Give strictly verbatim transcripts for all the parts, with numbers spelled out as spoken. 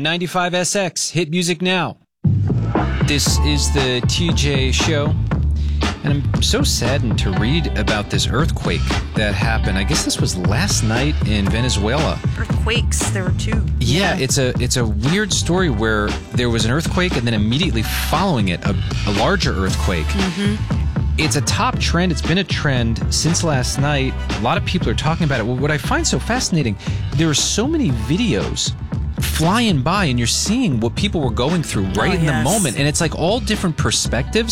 ninety-five S X. Hit music now. This is the T J Show. And I'm so saddened to read about this earthquake that happened. I guess this was last night in Venezuela. Earthquakes, there were two. Yeah, yeah. it's a it's a weird story where there was an earthquake and then immediately following it, a, a larger earthquake. Mm-hmm. It's a top trend. It's been a trend since last night. A lot of people are talking about it. Well, what I find so fascinating, there are so many videos flying by and you're seeing what people were going through right oh, in yes. the moment. And it's like all different perspectives.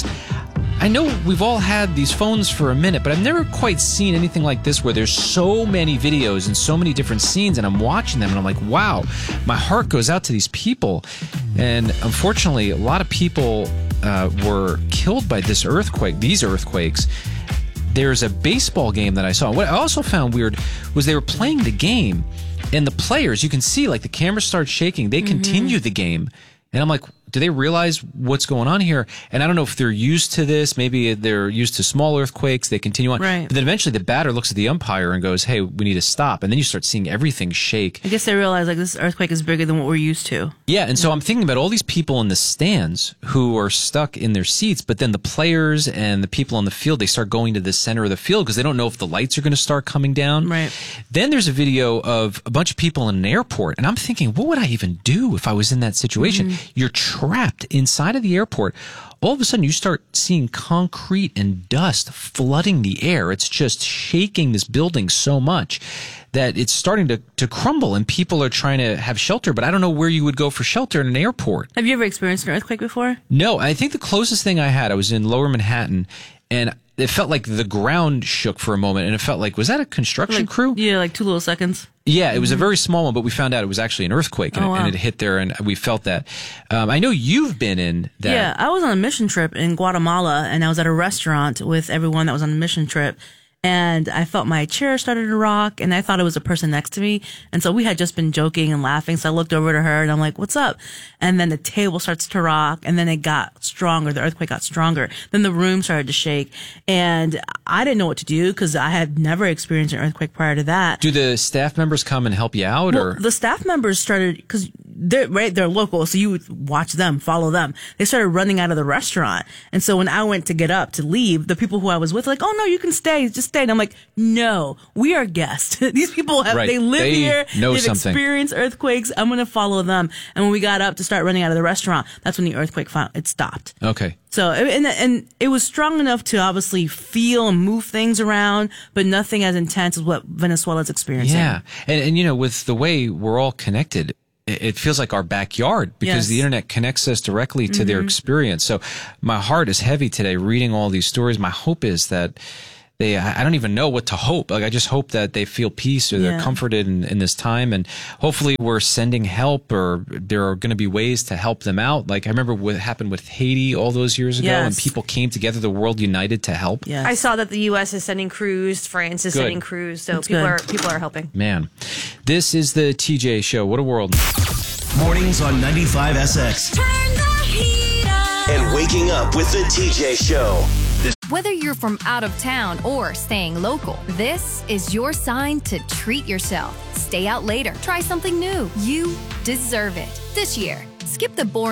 I know we've all had these phones for a minute, but I've never quite seen anything like this where there's so many videos and so many different scenes, and I'm watching them and I'm like, wow, my heart goes out to these people. And unfortunately, a lot of people uh, were killed by this earthquake, these earthquakes. There's a baseball game that I saw. What I also found weird was they were playing the game, and the players, you can see like the camera starts shaking. They mm-hmm. continue the game. And I'm like, do they realize what's going on here? And I don't know if they're used to this. Maybe they're used to small earthquakes. They continue on. Right. But then eventually the batter looks at the umpire and goes, hey, we need to stop. And then you start seeing everything shake. I guess they realize like this earthquake is bigger than what we're used to. Yeah. And so I'm thinking about all these people in the stands who are stuck in their seats, but then the players and the people on the field, they start going to the center of the field because they don't know if the lights are going to start coming down. Right. Then there's a video of a bunch of people in an airport. And I'm thinking, what would I even do if I was in that situation? Mm-hmm. You're trapped inside of the airport. All of a sudden you start seeing concrete and dust flooding the air. It's just shaking this building so much that it's starting to, to crumble, and people are trying to have shelter, but I don't know where you would go for shelter in an airport. Have you ever experienced an earthquake before? No, I think the closest thing I had, I was in Lower Manhattan, and it felt like the ground shook for a moment, and it felt like, was that a construction like, crew? Yeah, like two little seconds. Yeah, it was a very small one, but we found out it was actually an earthquake, and, oh, it, wow. and it hit there, and we felt that. Um, I know you've been in that. Yeah, I was on a mission trip in Guatemala, and I was at a restaurant with everyone that was on a mission trip. And I felt my chair started to rock, and I thought it was a person next to me. And so we had just been joking and laughing. So I looked over to her and I'm like, what's up? And then the table starts to rock, and then it got stronger. The earthquake got stronger. Then the room started to shake, and I didn't know what to do because I had never experienced an earthquake prior to that. Do the staff members come and help you out? Well, or the staff members started, because they're right, they're local, so you would watch them, follow them. They started running out of the restaurant, and so when I went to get up to leave, the people who I was with were like, "Oh no, you can stay, just stay." And I'm like, "No, we are guests. These people have right. they live they here, know they've something. experienced earthquakes. I'm gonna follow them." And when we got up to start running out of the restaurant, that's when the earthquake found it stopped. Okay. So and and it was strong enough to obviously feel and move things around, but nothing as intense as what Venezuela's experiencing. Yeah, and and you know, with the way we're all connected, it feels like our backyard because yes. the internet connects us directly to mm-hmm. their experience. So my heart is heavy today reading all these stories. My hope is that they, I don't even know what to hope. Like, I just hope that they feel peace or they're yeah. comforted in, in this time. And hopefully we're sending help, or there are going to be ways to help them out. Like, I remember what happened with Haiti all those years ago, yes. and people came together, the world united to help. Yes. I saw that the U S is sending crews, France is Good. sending crews, so That's people good. are people are helping. Man, this is the T J Show. What a world. Mornings on ninety-five S X. Turn the heat up. And waking up with the T J Show. Whether you're from out of town or staying local, this is your sign to treat yourself. Stay out later. Try something new. You deserve it. This year, skip the boring